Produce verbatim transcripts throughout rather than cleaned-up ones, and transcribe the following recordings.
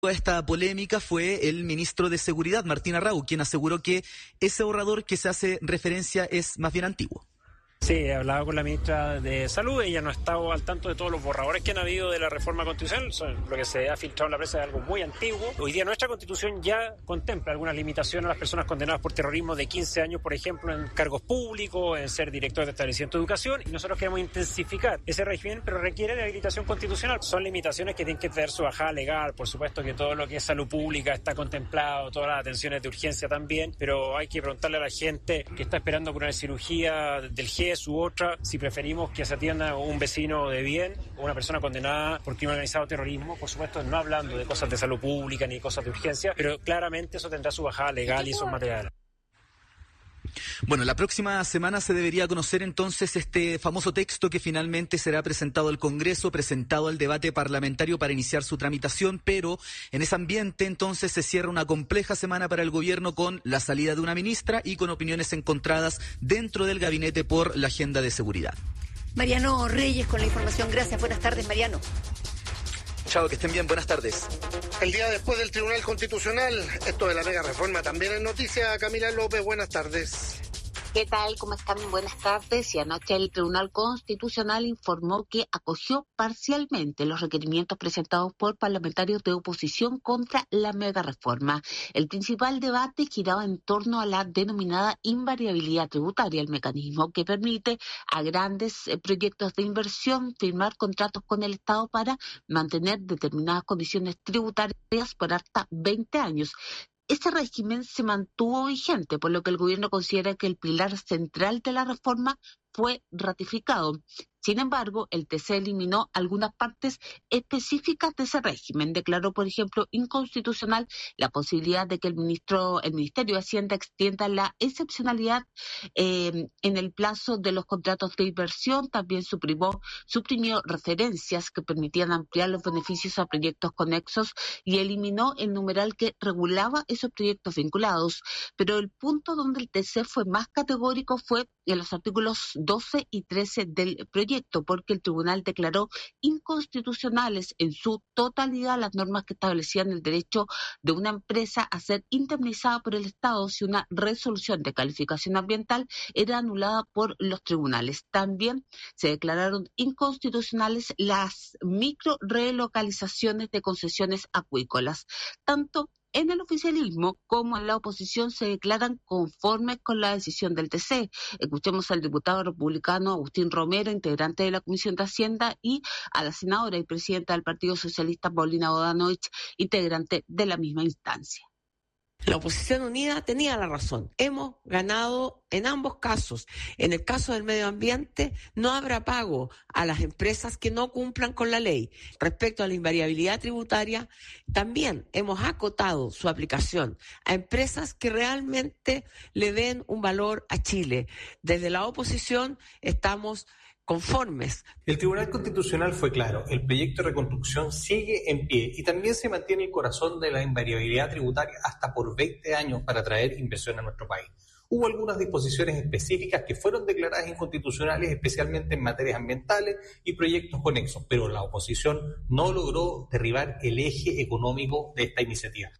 esta polémica fue el ministro de Seguridad, Martín Arrau, quien aseguró que ese borrador que se hace referencia es más bien antiguo. Sí, he hablado con la ministra de Salud, ella no ha estado al tanto de todos los borradores que han habido de la reforma constitucional, lo que se ha filtrado en la prensa es algo muy antiguo. Hoy día nuestra constitución ya contempla algunas limitaciones a las personas condenadas por terrorismo de quince años, por ejemplo, en cargos públicos, en ser director de establecimiento de educación, y nosotros queremos intensificar ese régimen, pero requiere de habilitación constitucional. Son limitaciones que tienen que tener su bajada legal, por supuesto que todo lo que es salud pública está contemplado, todas las atenciones de urgencia también, pero hay que preguntarle a la gente que está esperando por una cirugía del G E S u otra, si preferimos que se atienda un vecino de bien o una persona condenada por crimen organizado o terrorismo, por supuesto no hablando de cosas de salud pública ni cosas de urgencia, pero claramente eso tendrá su bajada legal y esos materiales. Bueno, la próxima semana se debería conocer entonces este famoso texto que finalmente será presentado al Congreso, presentado al debate parlamentario para iniciar su tramitación, pero en ese ambiente entonces se cierra una compleja semana para el gobierno con la salida de una ministra y con opiniones encontradas dentro del gabinete por la agenda de seguridad. Mariano Reyes con la información. Gracias. Buenas tardes, Mariano. Chao, que estén bien, buenas tardes. El día después del Tribunal Constitucional, esto de la mega reforma también es noticia. Camila López, buenas tardes. ¿Qué tal? ¿Cómo están? Buenas tardes. Y anoche el Tribunal Constitucional informó que acogió parcialmente los requerimientos presentados por parlamentarios de oposición contra la mega reforma. El principal debate giraba en torno a la denominada invariabilidad tributaria, el mecanismo que permite a grandes proyectos de inversión firmar contratos con el Estado para mantener determinadas condiciones tributarias por hasta veinte años. Ese régimen se mantuvo vigente, por lo que el gobierno considera que el pilar central de la reforma fue ratificado. Sin embargo, el T C eliminó algunas partes específicas de ese régimen. Declaró, por ejemplo, inconstitucional la posibilidad de que el ministro, el Ministerio de Hacienda extienda la excepcionalidad eh, en el plazo de los contratos de inversión. También suprimió, suprimió referencias que permitían ampliar los beneficios a proyectos conexos y eliminó el numeral que regulaba esos proyectos vinculados. Pero el punto donde el T C fue más categórico fue en los artículos doce y trece del proyecto, porque el tribunal declaró inconstitucionales en su totalidad las normas que establecían el derecho de una empresa a ser indemnizada por el Estado si una resolución de calificación ambiental era anulada por los tribunales. También se declararon inconstitucionales las micro relocalizaciones de concesiones acuícolas. Tanto en el oficialismo como en la oposición se declaran conformes con la decisión del T C. Escuchemos al diputado republicano Agustín Romero, integrante de la Comisión de Hacienda, y a la senadora y presidenta del Partido Socialista, Paulina Bodanovich, integrante de la misma instancia. La oposición unida tenía la razón. Hemos ganado en ambos casos. En el caso del medio ambiente, no habrá pago a las empresas que no cumplan con la ley. Respecto a la invariabilidad tributaria, también hemos acotado su aplicación a empresas que realmente le den un valor a Chile. Desde la oposición estamos conformes. El Tribunal Constitucional fue claro, el proyecto de reconstrucción sigue en pie y también se mantiene el corazón de la invariabilidad tributaria hasta por veinte años para atraer inversión a nuestro país. Hubo algunas disposiciones específicas que fueron declaradas inconstitucionales, especialmente en materias ambientales y proyectos conexos, pero la oposición no logró derribar el eje económico de esta iniciativa.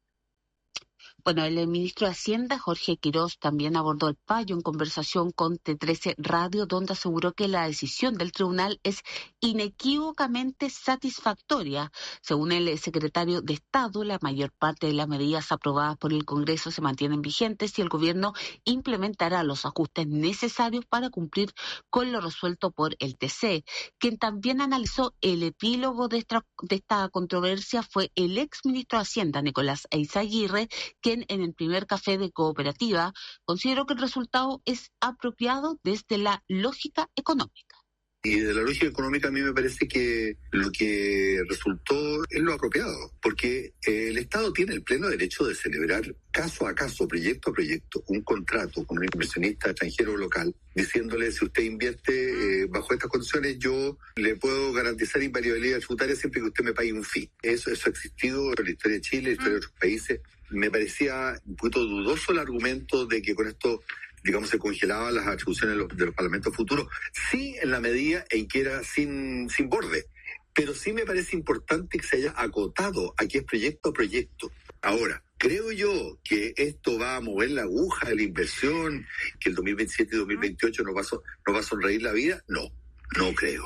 Bueno, el ministro de Hacienda, Jorge Quirós, también abordó el fallo en conversación con T trece Radio, donde aseguró que la decisión del tribunal es inequívocamente satisfactoria. Según el secretario de Estado, la mayor parte de las medidas aprobadas por el Congreso se mantienen vigentes y el gobierno implementará los ajustes necesarios para cumplir con lo resuelto por el T C. Quien también analizó el epílogo de esta, de esta controversia fue el exministro de Hacienda, Nicolás Eizaguirre, que en el primer café de Cooperativa consideró que el resultado es apropiado desde la lógica económica. Y de la lógica económica a mí me parece que lo que resultó es lo apropiado, porque el Estado tiene el pleno derecho de celebrar caso a caso, proyecto a proyecto, un contrato con un inversionista extranjero o local, diciéndole si usted invierte eh, bajo estas condiciones, yo le puedo garantizar invariabilidad tributaria siempre que usted me pague un fee. Eso, eso ha existido en la historia de Chile, en la historia de otros países. Me parecía un poquito dudoso el argumento de que con esto, digamos, se congelaban las atribuciones de los, de los parlamentos futuros, sí en la medida en que era sin, sin borde. pero sí me parece importante que se haya acotado a que es proyecto a proyecto. Ahora, creo yo que esto va a mover la aguja de la inversión, que el dos mil veintisiete y dos mil veintiocho nos va a, so- nos va a sonreír la vida. No, no creo.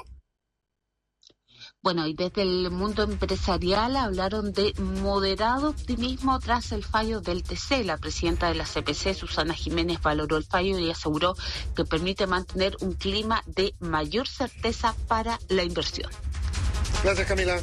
Bueno, y desde el mundo empresarial hablaron de moderado optimismo tras el fallo del T C. La presidenta de la C P C, Susana Jiménez, valoró el fallo y aseguró que permite mantener un clima de mayor certeza para la inversión. Gracias, Camila.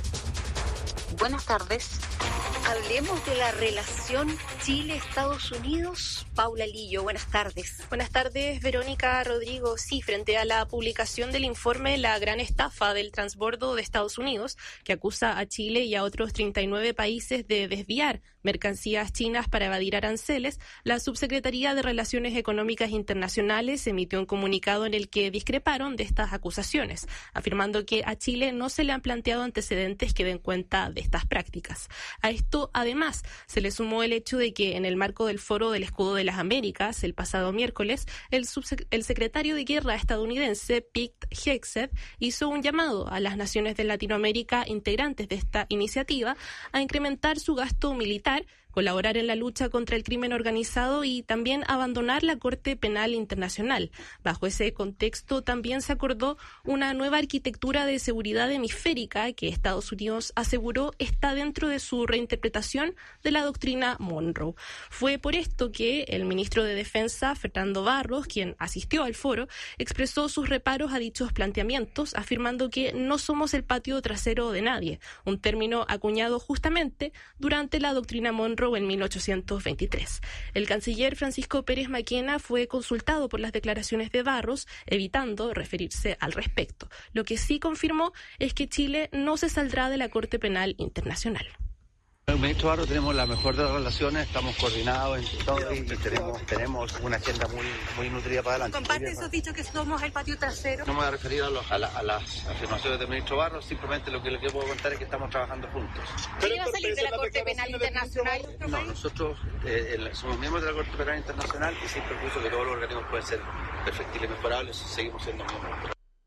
Buenas tardes. Hablemos de la relación Chile-Estados Unidos. Paula Lillo, buenas tardes. Buenas tardes, Verónica, Rodrigo. Sí, frente a la publicación del informe La Gran Estafa del Transbordo de Estados Unidos, que acusa a Chile y a otros treinta y nueve países de desviar mercancías chinas para evadir aranceles, la Subsecretaría de Relaciones Económicas Internacionales emitió un comunicado en el que discreparon de estas acusaciones, afirmando que a Chile no se le han planteado antecedentes que den cuenta de estas prácticas. A esto, además, se le sumó el hecho de que en el marco del Foro del Escudo de las Américas, el pasado miércoles, el, subsec- el secretario de Guerra estadounidense, Pete Hegseth, hizo un llamado a las naciones de Latinoamérica integrantes de esta iniciativa a incrementar su gasto militar, colaborar en la lucha contra el crimen organizado y también abandonar la Corte Penal Internacional. Bajo ese contexto también se acordó una nueva arquitectura de seguridad hemisférica que Estados Unidos aseguró está dentro de su reinterpretación de la doctrina Monroe. Fue por esto que el ministro de Defensa, Fernando Barros, quien asistió al foro, expresó sus reparos a dichos planteamientos, afirmando que no somos el patio trasero de nadie, un término acuñado justamente durante la doctrina Monroe en mil ochocientos veintitrés. El canciller Francisco Pérez Maquena fue consultado por las declaraciones de Barros, evitando referirse al respecto. Lo que sí confirmó es que Chile no se saldrá de la Corte Penal Internacional. El ministro Barros tenemos la mejor de las relaciones, estamos coordinados en todo y tenemos, tenemos una agenda muy, muy nutrida para adelante. ¿Comparte esos dichos que somos el patio trasero? No me voy a referir a, los, a, la, a las afirmaciones del ministro Barros, simplemente lo que le puedo contar es que estamos trabajando juntos. ¿Quién va a salir de la Corte Penal Internacional? No, nosotros eh, el, somos miembros de la Corte Penal Internacional y siempre pienso que todos los organismos pueden ser perfectibles y mejorables y seguimos siendo miembros.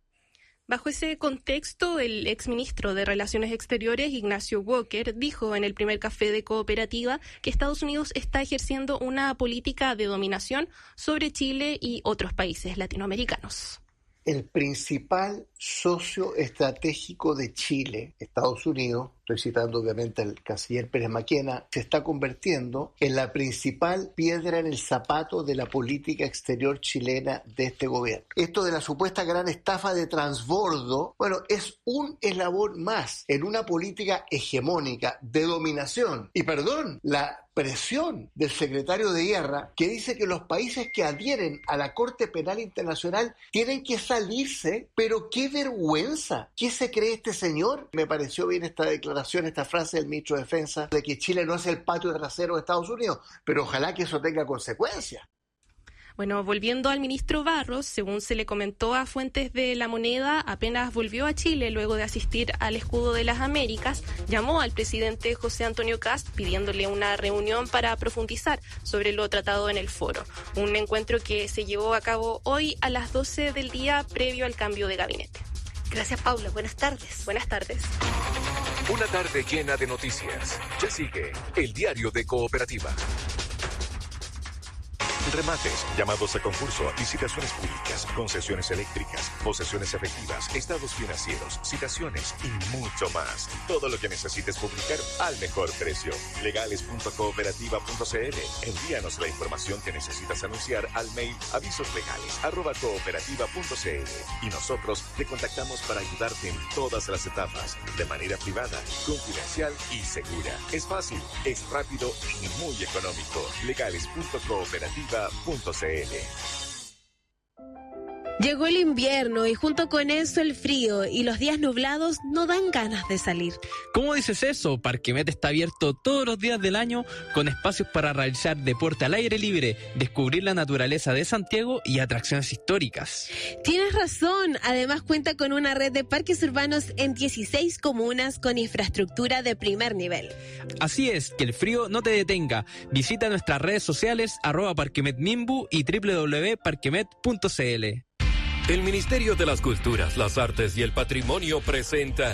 Bajo ese contexto, el exministro de Relaciones Exteriores, Ignacio Walker, dijo en el primer café de Cooperativa que Estados Unidos está ejerciendo una política de dominación sobre Chile y otros países latinoamericanos. El principal socio estratégico de Chile, Estados Unidos, estoy citando obviamente al canciller Pérez Maquena, se está convirtiendo en la principal piedra en el zapato de la política exterior chilena de este gobierno. Esto de la supuesta gran estafa de transbordo, bueno, es un eslabón más en una política hegemónica de dominación. Y perdón, la presión del secretario de Guerra que dice que los países que adhieren a la Corte Penal Internacional tienen que salirse, pero qué vergüenza. ¿Qué se cree este señor? Me pareció bien esta declaración, esta frase del ministro de Defensa de que Chile no es el patio trasero de Estados Unidos, pero ojalá que eso tenga consecuencias. Bueno, volviendo al ministro Barros, según se le comentó a fuentes de La Moneda, apenas volvió a Chile luego de asistir al Escudo de las Américas, llamó al presidente José Antonio Kast pidiéndole una reunión para profundizar sobre lo tratado en el foro. Un encuentro que se llevó a cabo hoy a las doce del día previo al cambio de gabinete. Gracias, Paula. Buenas tardes. Buenas tardes. Una tarde llena de noticias. Ya sigue el diario de Cooperativa. Remates, llamados a concurso, licitaciones públicas, concesiones eléctricas, posesiones efectivas, estados financieros, citaciones y mucho más. Todo lo que necesites publicar al mejor precio. legales punto cooperativa punto c l. Envíanos la información que necesitas anunciar al mail avisoslegales arroba cooperativa punto c l y nosotros te contactamos para ayudarte en todas las etapas, de manera privada, confidencial y segura. Es fácil, es rápido y muy económico. legales punto cooperativa punto c l. Llegó el invierno y junto con eso el frío y los días nublados no dan ganas de salir. ¿Cómo dices eso? Parquemet está abierto todos los días del año con espacios para realizar deporte al aire libre, descubrir la naturaleza de Santiago y atracciones históricas. Tienes razón, además cuenta con una red de parques urbanos en dieciséis comunas con infraestructura de primer nivel. Así es, que el frío no te detenga. Visita nuestras redes sociales arroba parquemetmimbu y doble u doble u doble u punto parquemet punto c l. El Ministerio de las Culturas, las Artes y el Patrimonio presenta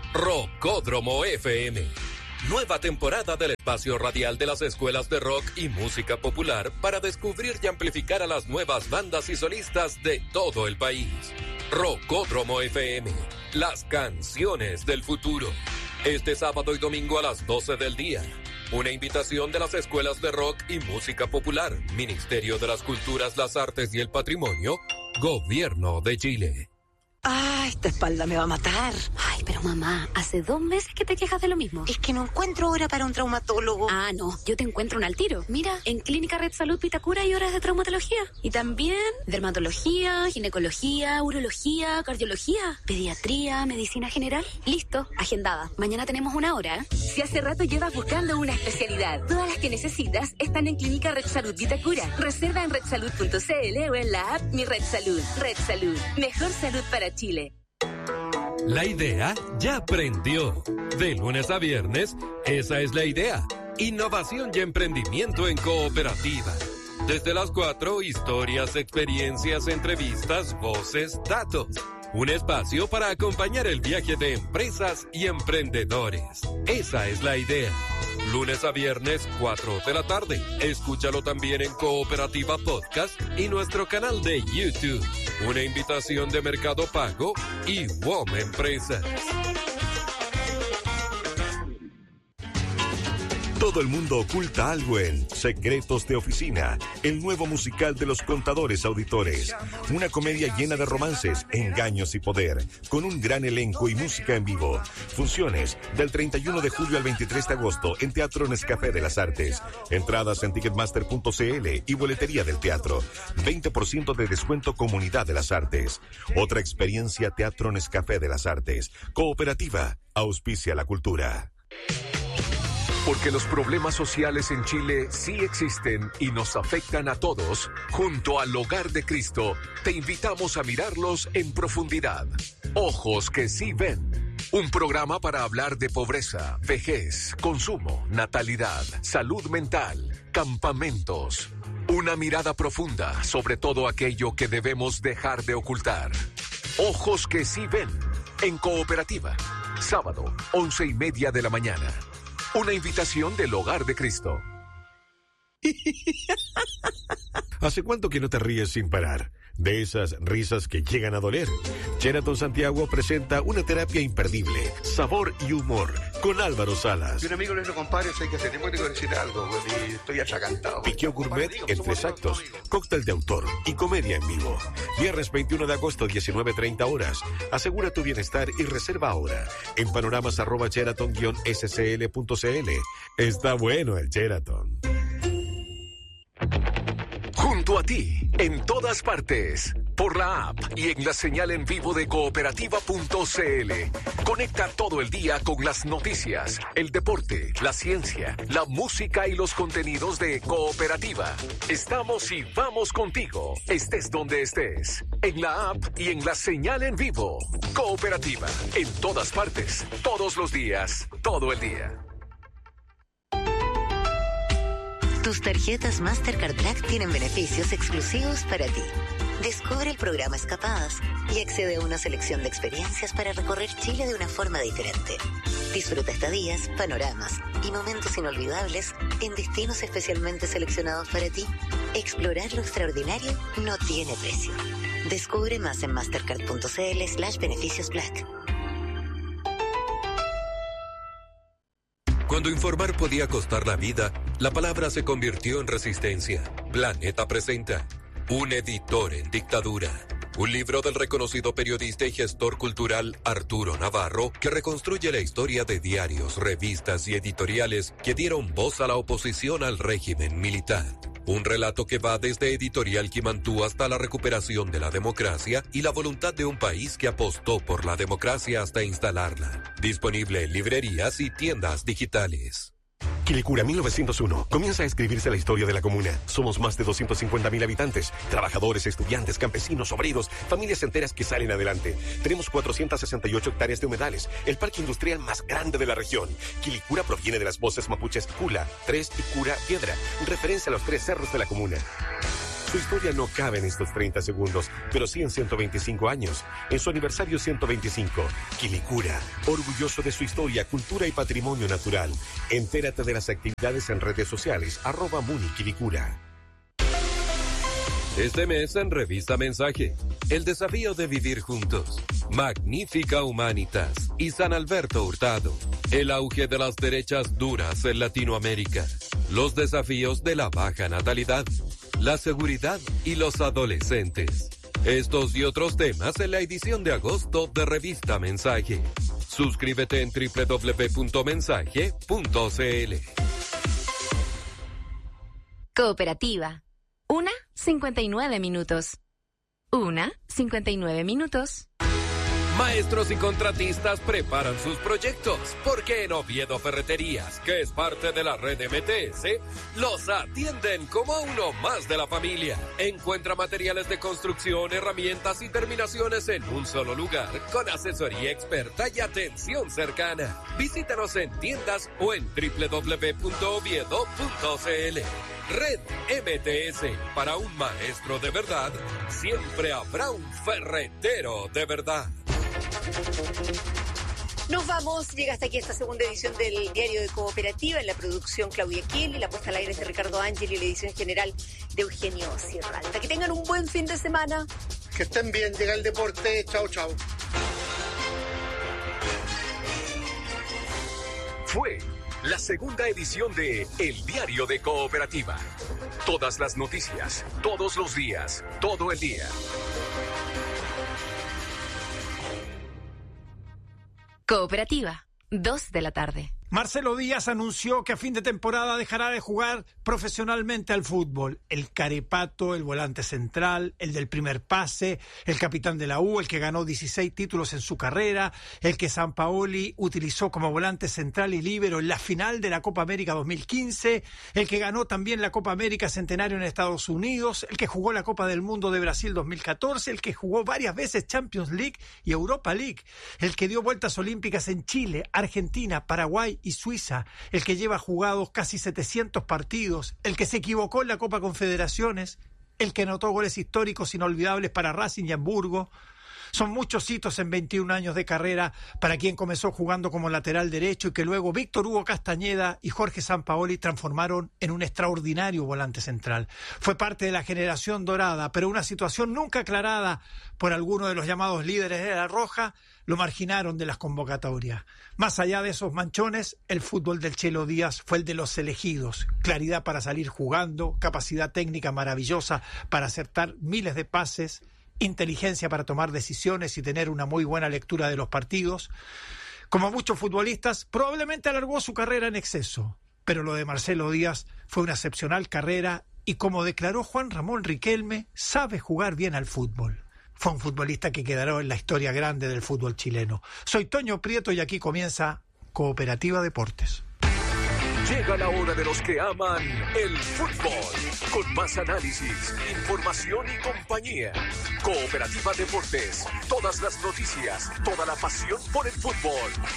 Rockódromo F M. Nueva temporada del espacio radial de las escuelas de rock y música popular para descubrir y amplificar a las nuevas bandas y solistas de todo el país. Rockódromo F M, las canciones del futuro. Este sábado y domingo a las doce del día. Una invitación de las escuelas de rock y música popular, Ministerio de las Culturas, las Artes y el Patrimonio, Gobierno de Chile. Ah, esta espalda me va a matar. Ay, pero mamá, hace dos meses que te quejas de lo mismo. Es que no encuentro hora para un traumatólogo. Ah, no, yo te encuentro un al tiro. Mira, en Clínica Red Salud Vitacura hay horas de traumatología. Y también dermatología, ginecología, urología, cardiología, pediatría, medicina general. Listo, agendada. Mañana tenemos una hora, ¿eh? Si hace rato llevas buscando una especialidad, todas las que necesitas están en Clínica Red Salud Vitacura. Reserva en red salud punto c l o en la app Mi Red Salud. Red Salud, mejor salud para Chile. La idea ya prendió. De lunes a viernes, esa es la idea. Innovación y emprendimiento en cooperativa. Desde las cuatro, historias, experiencias, entrevistas, voces, datos. Un espacio para acompañar el viaje de empresas y emprendedores. Esa es la idea. Lunes a viernes, cuatro de la tarde. Escúchalo también en Cooperativa Podcast y nuestro canal de YouTube. Una invitación de Mercado Pago y W O M Empresas. Todo el mundo oculta algo en Secretos de Oficina, el nuevo musical de los contadores auditores. Una comedia llena de romances, engaños y poder, con un gran elenco y música en vivo. Funciones del treinta y uno de julio al veintitrés de agosto en Teatro Nescafé de las Artes. Entradas en ticketmaster punto c l y boletería del teatro. veinte por ciento de descuento Comunidad de las Artes. Otra experiencia Teatro Nescafé de las Artes. Cooperativa, auspicia la cultura. Porque los problemas sociales en Chile sí existen y nos afectan a todos, junto al Hogar de Cristo, te invitamos a mirarlos en profundidad. Ojos que sí ven. Un programa para hablar de pobreza, vejez, consumo, natalidad, salud mental, campamentos. Una mirada profunda sobre todo aquello que debemos dejar de ocultar. Ojos que sí ven. En Cooperativa. Sábado, once y media de la mañana. Una invitación del Hogar de Cristo. ¿Hace cuánto que no te ríes sin parar? De esas risas que llegan a doler. Sheraton Santiago presenta una terapia imperdible, sabor y humor, con Álvaro Salas. Y un amigo le dijo, compadre, sé que hace tiempo que tengo que decir algo, y estoy atragantado. Piqueo Gourmet en tres actos, cóctel de autor y comedia en vivo. Viernes veintiuno de agosto, diecinueve treinta horas. Asegura tu bienestar y reserva ahora en panoramas arroba sheraton guion s c l punto c l. Está bueno el Sheraton. Junto a ti, en todas partes, por la app y en la señal en vivo de cooperativa punto c l. Conecta todo el día con las noticias, el deporte, la ciencia, la música y los contenidos de Cooperativa. Estamos y vamos contigo, estés donde estés, en la app y en la señal en vivo. Cooperativa, en todas partes, todos los días, todo el día. Tus tarjetas Mastercard Black tienen beneficios exclusivos para ti. Descubre el programa Escapadas y accede a una selección de experiencias para recorrer Chile de una forma diferente. Disfruta estadías, panoramas y momentos inolvidables en destinos especialmente seleccionados para ti. Explorar lo extraordinario no tiene precio. Descubre más en mastercard punto c l slash beneficios black. Cuando informar podía costar la vida, la palabra se convirtió en resistencia. Planeta presenta Un editor en dictadura. Un libro del reconocido periodista y gestor cultural Arturo Navarro que reconstruye la historia de diarios, revistas y editoriales que dieron voz a la oposición al régimen militar. Un relato que va desde Editorial Quimantú hasta la recuperación de la democracia y la voluntad de un país que apostó por la democracia hasta instalarla. Disponible en librerías y tiendas digitales. Quilicura mil novecientos uno. Comienza a escribirse la historia de la comuna. Somos más de doscientos cincuenta mil habitantes. Trabajadores, estudiantes, campesinos, obreros, familias enteras que salen adelante. Tenemos cuatrocientas sesenta y ocho hectáreas de humedales. El parque industrial más grande de la región. Quilicura proviene de las voces mapuches Cula, Tres y Cura Piedra. Referencia a los tres cerros de la comuna. Su historia no cabe en estos treinta segundos, pero sí en ciento veinticinco años. En su aniversario ciento veinticinco, Quilicura, orgulloso de su historia, cultura y patrimonio natural. Entérate de las actividades en redes sociales, arroba Muni Quilicura. Este mes en Revista Mensaje, el desafío de vivir juntos. Magnífica Humanitas y San Alberto Hurtado. El auge de las derechas duras en Latinoamérica. Los desafíos de la baja natalidad. La seguridad y los adolescentes. Estos y otros temas en la edición de agosto de Revista Mensaje. Suscríbete en doble u doble u doble u punto mensaje punto c l. Cooperativa. Una, cincuenta y nueve minutos. Una, cincuenta y nueve minutos. Maestros y contratistas preparan sus proyectos, porque en Oviedo Ferreterías, que es parte de la red M T S, los atienden como a uno más de la familia. Encuentra materiales de construcción, herramientas y terminaciones en un solo lugar, con asesoría experta y atención cercana. Visítanos en tiendas o en doble u doble u doble u punto oviedo punto c l. Red M T S, para un maestro de verdad, siempre habrá un ferretero de verdad. Nos vamos, llega hasta aquí esta segunda edición del Diario de Cooperativa, en la producción Claudia Kiel y la puesta al aire de Ricardo Ángel y la edición general de Eugenio Sierralta. Que tengan un buen fin de semana. Que estén bien, llega el deporte, chao, chao. Fue la segunda edición de El Diario de Cooperativa. Todas las noticias, todos los días, todo el día. Cooperativa, dos de la tarde. Marcelo Díaz anunció que a fin de temporada dejará de jugar profesionalmente al fútbol. El carepato, el volante central, el del primer pase, el capitán de la U, el que ganó dieciséis títulos en su carrera, el que Sampaoli utilizó como volante central y líbero en la final de la Copa América dos mil quince, el que ganó también la Copa América Centenario en Estados Unidos, el que jugó la Copa del Mundo de Brasil dos mil catorce, el que jugó varias veces Champions League y Europa League, el que dio vueltas olímpicas en Chile, Argentina, Paraguay y Suiza, el que lleva jugados casi setecientos partidos, el que se equivocó en la Copa Confederaciones, el que anotó goles históricos inolvidables para Racing y Hamburgo. Son muchos hitos en veintiún años de carrera para quien comenzó jugando como lateral derecho y que luego Víctor Hugo Castañeda y Jorge Sampaoli transformaron en un extraordinario volante central. Fue parte de la generación dorada, pero una situación nunca aclarada por alguno de los llamados líderes de la Roja lo marginaron de las convocatorias. Más allá de esos manchones, el fútbol del Chelo Díaz fue el de los elegidos. Claridad para salir jugando, capacidad técnica maravillosa para acertar miles de pases, inteligencia para tomar decisiones y tener una muy buena lectura de los partidos. Como muchos futbolistas, probablemente alargó su carrera en exceso, pero lo de Marcelo Díaz fue una excepcional carrera y, como declaró Juan Ramón Riquelme, sabe jugar bien al fútbol. Fue un futbolista que quedará en la historia grande del fútbol chileno. Soy Toño Prieto y aquí comienza Cooperativa Deportes. Llega la hora de los que aman el fútbol, con más análisis, información y compañía. Cooperativa Deportes, todas las noticias, toda la pasión por el fútbol.